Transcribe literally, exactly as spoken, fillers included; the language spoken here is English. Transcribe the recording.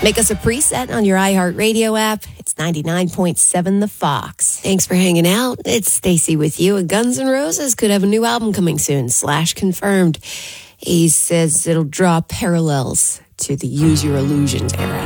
Make us a preset on your iHeartRadio app. It's ninety-nine point seven The Fox. Thanks for hanging out. It's Stacy with you. And Guns N' Roses could have a new album coming soon. Slash confirmed. He says it'll draw parallels to the Use Your Illusions era.